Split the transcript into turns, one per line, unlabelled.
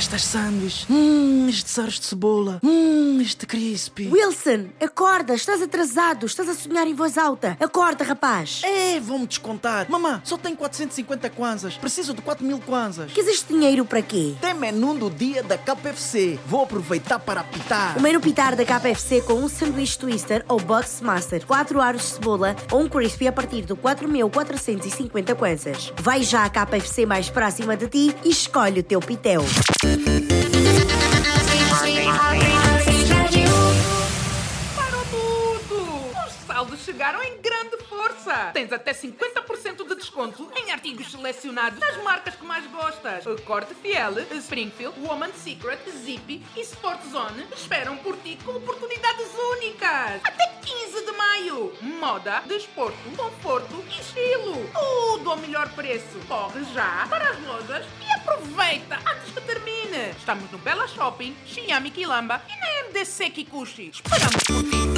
estas sanduíches. Estes aros de cebola. Este crispy.
Wilson, acorda, estás atrasado, estás a sonhar em voz alta. Acorda, rapaz.
Vão-me descontar. Mamã, só tenho 450 kwanzas. Preciso de 4.000 kwanzas.
Queres este dinheiro para quê?
Tem menu do dia da KFC. Vou aproveitar para apitar.
O menu pitar da KFC com um sanduíche twister ou box master, 4 aros de cebola ou um crispy a partir de 4.450 kwanzas. Vai já à KFC mais próxima de ti e escolhe o teu pitel.
Parou tudo! Os saldos chegaram em grande força! Tens até 50% de desconto em artigos selecionados das marcas que mais gostas. Corte Fiel, Springfield, Woman's Secret, Zippy e Sport Zone esperam por ti com oportunidades únicas. Até 15 de maio. Moda, desporto, conforto e estilo. Tudo ao melhor preço. Corre já para as lojas e aproveita antes que termine. Estamos no Bella Shopping, Xiami Quilamba e na MDC Kikuchi. Esperamos por ti.